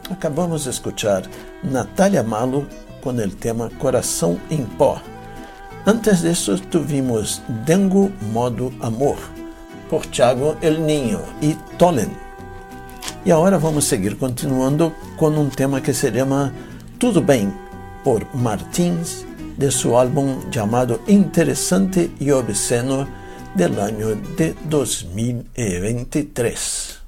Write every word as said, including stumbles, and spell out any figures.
Acabamos de escuchar Natália Malo com o tema Coração em Pó. Antes disso, tuvimos Dengo Modo Amor, por Thiago El Niño e Tolen. E agora vamos seguir continuando com um tema que se chama Tudo Bem, por Martins, de su álbum chamado Interessante e Obsceno del año de dois mil e vinte e três.